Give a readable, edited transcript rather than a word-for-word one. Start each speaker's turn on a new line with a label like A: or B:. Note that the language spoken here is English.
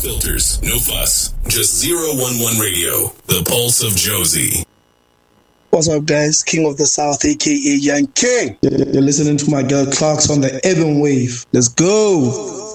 A: filters, no fuss. Just 011 Radio, the pulse of Josie.
B: What's up, guys? King of the South, aka Young King.
C: You're listening to my girl Clarks on the Ebon Wave. Let's go.